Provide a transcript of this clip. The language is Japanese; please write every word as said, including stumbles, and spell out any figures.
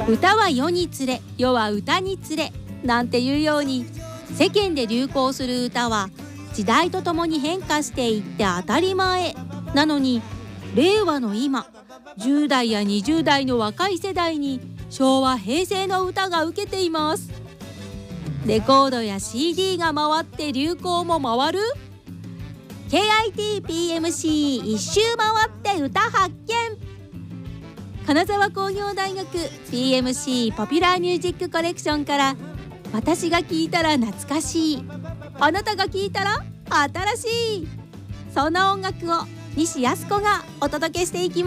歌は世につれ、世は歌につれなんていうように、世間で流行する歌は時代とともに変化していって当たり前なのに、令和の今、じゅう代やにじゅう代の若い世代に昭和平成の歌が受けています。レコードや シーディー が回って流行も回る ケーアイティーピーエムシー 一周回って歌発見。金沢工業大学 ピーエムシー ポピュラーミュージックコレクションから、私が聴いたら懐かしい、あなたが聴いたら新しい、そんな音楽を西靖子がお届けしていきます。